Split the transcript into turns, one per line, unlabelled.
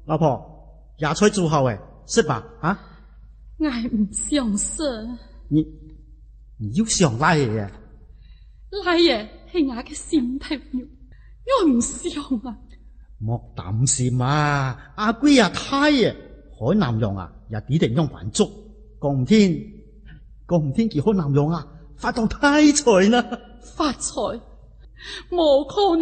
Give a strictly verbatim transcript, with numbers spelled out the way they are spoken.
老婆，也菜做好誒，食吧啊！
我唔想食，
你你要想拉嘢啊？
拉嘢係我嘅心頭肉，我唔想啊！
莫擔心啊，阿貴啊太啊，海南洋啊，也啲定用還足，講唔天，講唔天叫海南洋啊，發到太財啦！
發財冇可能。